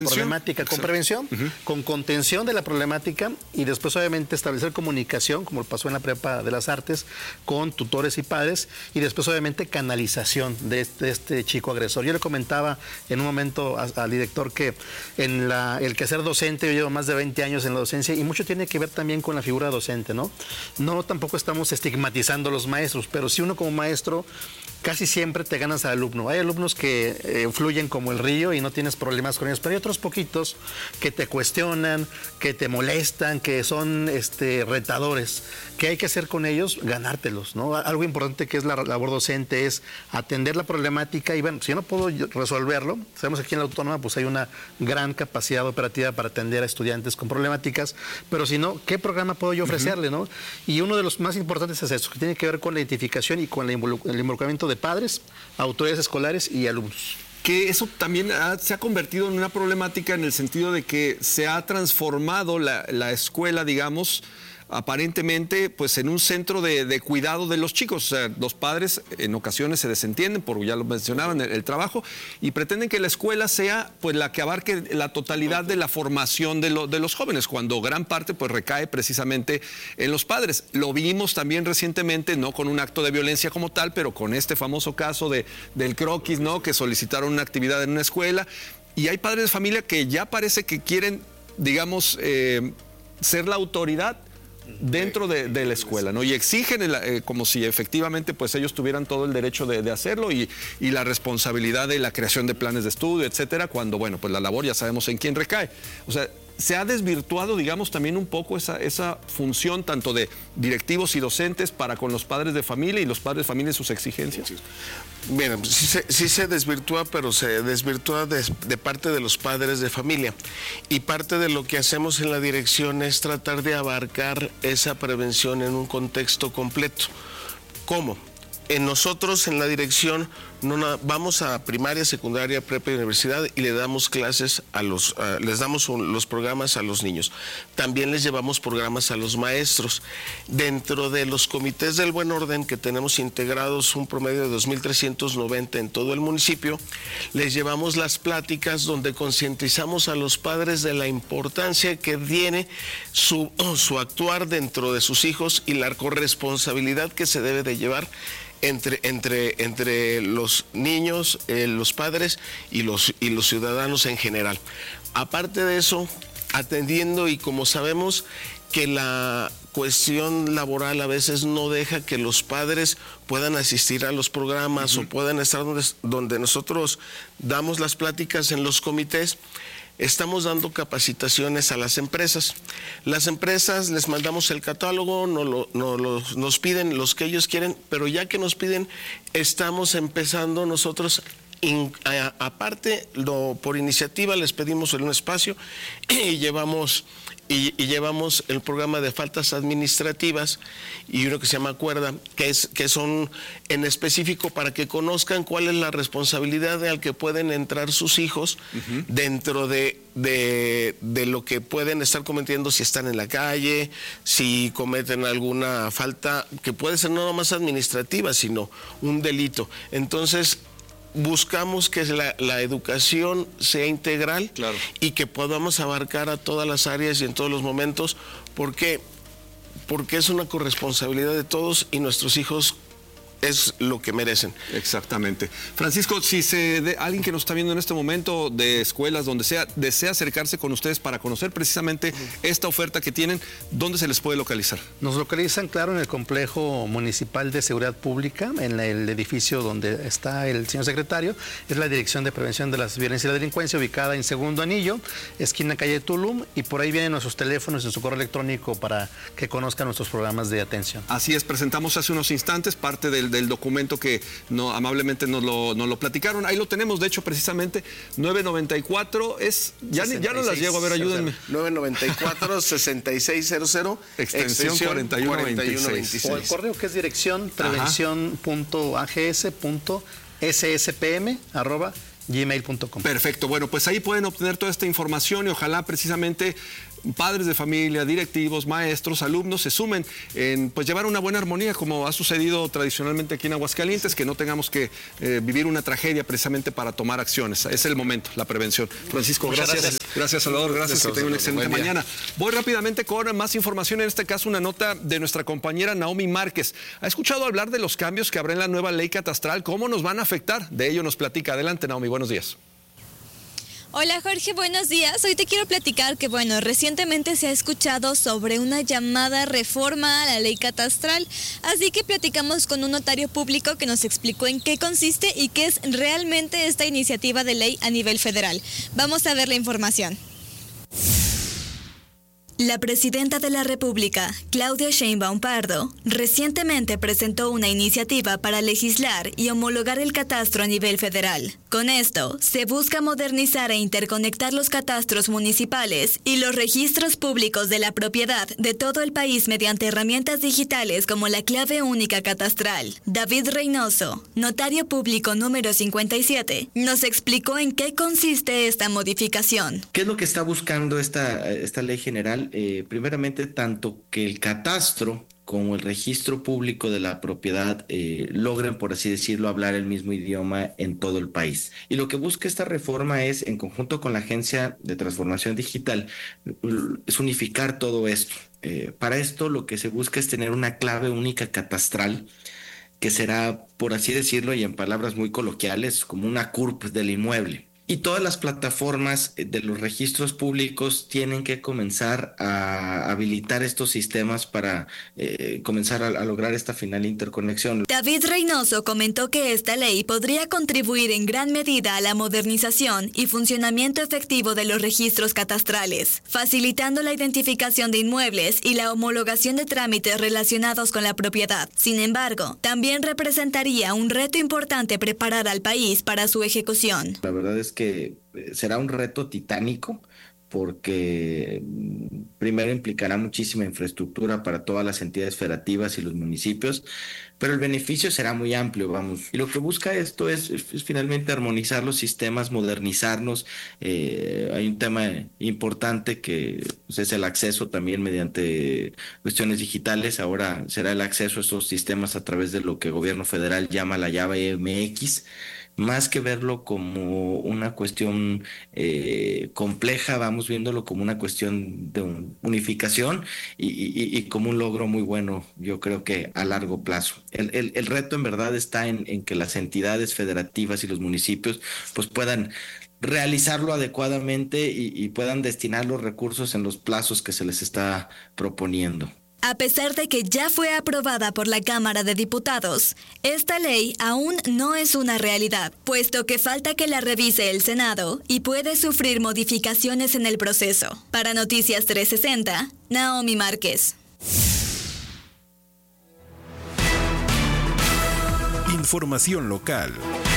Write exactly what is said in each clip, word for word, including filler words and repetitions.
problemática con prevención, uh-huh. con contención de la problemática y después obviamente establecer comunicación, como pasó en la prepa de las artes, con tutores y padres y después obviamente canalización de este, de este chico agresor. Yo le comentaba en un momento a, al director que en la, el quehacer docente, yo llevo más de veinte años en la docencia y mucho tiene que ver también con la figura docente, ¿no? No tampoco estamos estigmatizando a los maestros, pero si uno como maestro casi siempre te ganas al alumno. Hay alumnos que eh, fluyen como el río y no tienes problemas con ellos, pero hay otros poquitos que te cuestionan, que te molestan, que son este, retadores. ¿Qué hay que hacer con ellos? Ganártelos, ¿no? Algo importante que es la labor docente es atender la problemática y bueno, si yo no puedo resolverlo, sabemos que aquí en la Autónoma pues hay una gran capacidad operativa para atender a estudiantes con problemáticas, pero si no, ¿qué programa puedo yo ofrecerle, uh-huh. no? Y uno de los más importantes es eso, que tiene que ver con la identificación y con el involucramiento de padres, autoridades escolares y alumnos. Que eso también ha, se ha convertido en una problemática en el sentido de que se ha transformado la, la escuela, digamos, aparentemente pues en un centro de, de cuidado de los chicos. O sea, los padres en ocasiones se desentienden, por ya lo mencionaban, el, el trabajo, y pretenden que la escuela sea pues la que abarque la totalidad de la formación de, lo, de los jóvenes, cuando gran parte pues recae precisamente en los padres. Lo vimos también recientemente, no con un acto de violencia como tal, pero con este famoso caso de, del croquis, ¿no? Que solicitaron una actividad en una escuela, y hay padres de familia que ya parece que quieren, digamos, eh, ser la autoridad dentro de, de la escuela, ¿no? Y exigen el, eh, como si efectivamente pues ellos tuvieran todo el derecho de, de hacerlo y, y la responsabilidad de la creación de planes de estudio, etcétera, cuando, bueno, pues la labor ya sabemos en quién recae. O sea, se ha desvirtuado, digamos, también un poco esa, esa función tanto de directivos y docentes para con los padres de familia y los padres de familia y sus exigencias. Mira, sí se, sí se desvirtúa, pero se desvirtúa de, de parte de los padres de familia. Y parte de lo que hacemos en la dirección es tratar de abarcar esa prevención en un contexto completo. ¿Cómo? En nosotros, en la dirección, no, no, vamos a primaria, secundaria, prepa y universidad y le damos clases a los, uh, les damos un, los programas a los niños. También les llevamos programas a los maestros. Dentro de los comités del buen orden, que tenemos integrados un promedio de dos mil trescientos noventa en todo el municipio, les llevamos las pláticas donde concientizamos a los padres de la importancia que tiene su, su actuar dentro de sus hijos y la corresponsabilidad que se debe de llevar Entre, entre, entre los niños, eh, los padres y los, y los ciudadanos en general. Aparte de eso, atendiendo, y como sabemos que la cuestión laboral a veces no deja que los padres puedan asistir a los programas, uh-huh. o puedan estar donde, donde nosotros damos las pláticas en los comités, estamos dando capacitaciones a las empresas. Las empresas les mandamos el catálogo, nos, lo, nos, lo, nos piden los que ellos quieren, pero ya que nos piden, estamos empezando nosotros, in, a, aparte, lo, por iniciativa les pedimos un espacio y llevamos... Y, y llevamos el programa de faltas administrativas y uno que se llama Cuerda, que, es, que son en específico para que conozcan cuál es la responsabilidad al que pueden entrar sus hijos, uh-huh. dentro de, de, de lo que pueden estar cometiendo si están en la calle, si cometen alguna falta, que puede ser no nomás administrativa, sino un delito. Entonces, buscamos que la, la educación sea integral, claro. y que podamos abarcar a todas las áreas y en todos los momentos, porque, porque es una corresponsabilidad de todos y nuestros hijos es lo que merecen. Exactamente. Francisco, si se de, alguien que nos está viendo en este momento de escuelas, donde sea, desea acercarse con ustedes para conocer precisamente esta oferta que tienen, ¿dónde se les puede localizar? Nos localizan, claro, en el Complejo Municipal de Seguridad Pública, en el edificio donde está el señor secretario. Es la Dirección de Prevención de las Violencias y la Delincuencia, ubicada en Segundo Anillo, esquina calle Tulum, y por ahí vienen nuestros teléfonos y su correo electrónico para que conozcan nuestros programas de atención. Así es, presentamos hace unos instantes parte del del documento que no, amablemente nos lo, nos lo platicaron. Ahí lo tenemos, de hecho, precisamente, nueve noventa y cuatro, es, ya, ya no las llego, a ver, ayúdenme. nueve noventa y cuatro, sesenta y seis cero cero, extensión cuarenta y uno veintiséis. O el correo que es dirección prevención punto a g s punto s s p m arroba gmail punto com. Perfecto, bueno, pues ahí pueden obtener toda esta información y ojalá precisamente padres de familia, directivos, maestros, alumnos se sumen en pues llevar una buena armonía, como ha sucedido tradicionalmente aquí en Aguascalientes, que no tengamos que eh, vivir una tragedia precisamente para tomar acciones. Es el momento, la prevención. Francisco, gracias. Gracias, gracias Salvador, gracias, gracias que tenga una excelente mañana. Voy rápidamente con más información, en este caso una nota de nuestra compañera Naomi Márquez. ¿Ha escuchado hablar de los cambios que habrá en la nueva ley catastral? ¿Cómo nos van a afectar? De ello nos platica. Adelante, Naomi, buenos días. Hola Jorge, buenos días. Hoy te quiero platicar que, bueno, recientemente se ha escuchado sobre una llamada reforma a la ley catastral, así que platicamos con un notario público que nos explicó en qué consiste y qué es realmente esta iniciativa de ley a nivel federal. Vamos a ver la información. La presidenta de la República, Claudia Sheinbaum Pardo, recientemente presentó una iniciativa para legislar y homologar el catastro a nivel federal. Con esto, se busca modernizar e interconectar los catastros municipales y los registros públicos de la propiedad de todo el país mediante herramientas digitales como la clave única catastral. David Reynoso, notario público número cincuenta y siete, nos explicó en qué consiste esta modificación. ¿Qué es lo que está buscando esta, esta ley general? Eh, primeramente, tanto que el catastro como el registro público de la propiedad eh, logren, por así decirlo, hablar el mismo idioma en todo el país. Y lo que busca esta reforma es, en conjunto con la Agencia de Transformación Digital, es unificar todo esto. Eh, para esto lo que se busca es tener una clave única catastral que será, por así decirlo, y en palabras muy coloquiales, como una C U R P del inmueble. Y todas las plataformas de los registros públicos tienen que comenzar a habilitar estos sistemas para eh, comenzar a, a lograr esta final interconexión. David Reynoso comentó que esta ley podría contribuir en gran medida a la modernización y funcionamiento efectivo de los registros catastrales, facilitando la identificación de inmuebles y la homologación de trámites relacionados con la propiedad. Sin embargo, también representaría un reto importante preparar al país para su ejecución. La verdad es que que será un reto titánico porque primero implicará muchísima infraestructura para todas las entidades federativas y los municipios, pero el beneficio será muy amplio, vamos. Y lo que busca esto es, es, es finalmente armonizar los sistemas, modernizarlos. Eh, hay un tema importante que pues, es el acceso también mediante cuestiones digitales. Ahora será el acceso a estos sistemas a través de lo que el gobierno federal llama la llave M X. Más que verlo como una cuestión eh, compleja, vamos viéndolo como una cuestión de un, unificación y, y, y como un logro muy bueno, yo creo que a largo plazo. El, el, el reto en verdad está en, en que las entidades federativas y los municipios pues puedan realizarlo adecuadamente y, y puedan destinar los recursos en los plazos que se les está proponiendo. A pesar de que ya fue aprobada por la Cámara de Diputados, esta ley aún no es una realidad, puesto que falta que la revise el Senado y puede sufrir modificaciones en el proceso. Para Noticias trescientos sesenta, Naomi Márquez. Información local.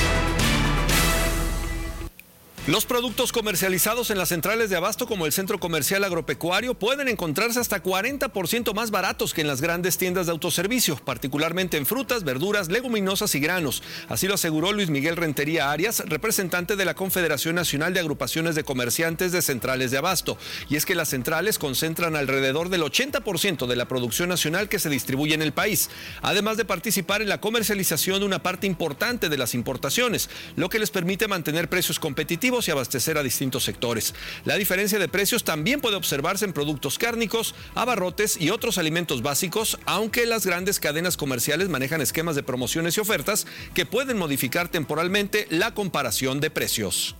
Los productos comercializados en las centrales de abasto como el Centro Comercial Agropecuario pueden encontrarse hasta cuarenta por ciento más baratos que en las grandes tiendas de autoservicio, particularmente en frutas, verduras, leguminosas y granos. Así lo aseguró Luis Miguel Rentería Arias, representante de la Confederación Nacional de Agrupaciones de Comerciantes de Centrales de Abasto. Y es que las centrales concentran alrededor del ochenta por ciento de la producción nacional que se distribuye en el país, además de participar en la comercialización de una parte importante de las importaciones, lo que les permite mantener precios competitivos y abastecer a distintos sectores. La diferencia de precios también puede observarse en productos cárnicos, abarrotes y otros alimentos básicos, aunque las grandes cadenas comerciales manejan esquemas de promociones y ofertas que pueden modificar temporalmente la comparación de precios.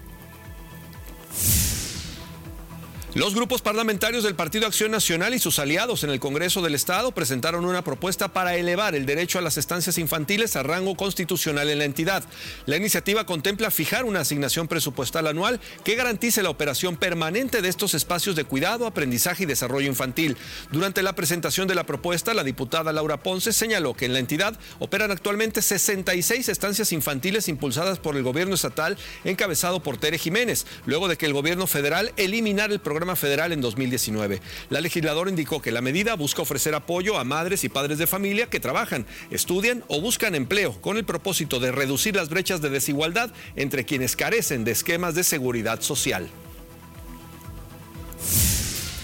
Los grupos parlamentarios del Partido Acción Nacional y sus aliados en el Congreso del Estado presentaron una propuesta para elevar el derecho a las estancias infantiles a rango constitucional en la entidad. La iniciativa contempla fijar una asignación presupuestal anual que garantice la operación permanente de estos espacios de cuidado, aprendizaje y desarrollo infantil. Durante la presentación de la propuesta, la diputada Laura Ponce señaló que en la entidad operan actualmente sesenta y seis estancias infantiles impulsadas por el gobierno estatal encabezado por Tere Jiménez, luego de que el gobierno federal eliminara el programa federal en dos mil diecinueve. La legisladora indicó que la medida busca ofrecer apoyo a madres y padres de familia que trabajan, estudian o buscan empleo con el propósito de reducir las brechas de desigualdad entre quienes carecen de esquemas de seguridad social.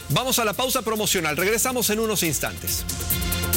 Vamos a la pausa promocional. Regresamos en unos instantes.